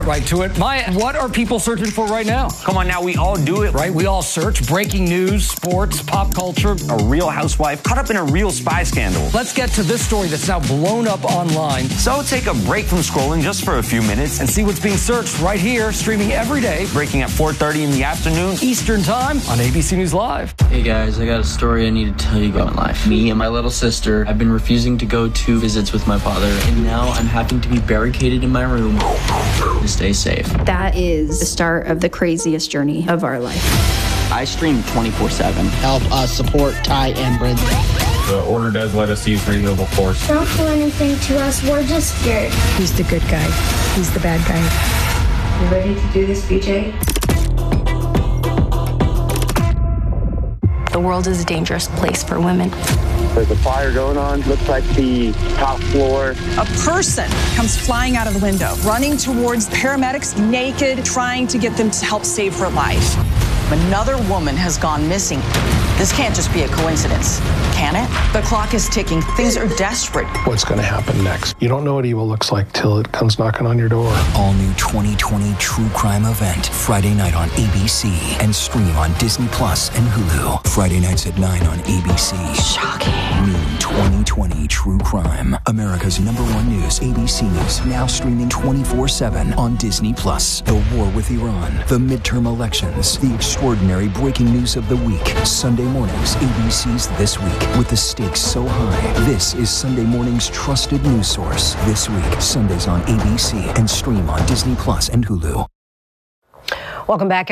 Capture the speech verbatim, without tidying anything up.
Right to it. Maya, what are people searching for right now? Come on now, we all do it. Right? We all search breaking news, sports, pop culture. A real housewife caught up in a real spy scandal. Let's get to this story that's now blown up online. So take a break from scrolling just for a few minutes and see what's being searched right here, streaming every day. Breaking at four thirty in the afternoon. Eastern Time on A B C News Live. Hey guys, I got a story I need to tell you about my life. Me and my little sister have been refusing to go to visits with my father, and now I'm having to be barricaded in my room to stay safe. That is the start of the craziest journey of our life. I stream twenty-four seven. Help us support Ty and Brent. The order does let us use reasonable force. Don't do anything to us. We're just scared. He's the good guy. He's the bad guy. You ready to do this, B J? The world is a dangerous place for women. There's a fire going on. Looks like the top floor. A person comes flying out of the window, running towards paramedics, naked, trying to get them to help save her life. Another woman has gone missing. This can't just be a coincidence, can it? The clock is ticking. Things are desperate. What's going to happen next? You don't know what evil looks like till it comes knocking on your door. All new twenty twenty True Crime Event, Friday night on A B C and stream on Disney Plus and Hulu. Friday nights at nine on A B C. Shocking. New twenty twenty True Crime. America's number one news, A B C News, now streaming twenty-four seven on Disney Plus. The war with Iran, the midterm elections, the extraordinary breaking news of the week. Sunday mornings, A B C's This Week, with the stakes so high. This is Sunday morning's trusted news source. This Week, Sundays on A B C and stream on Disney Plus and Hulu. Welcome back.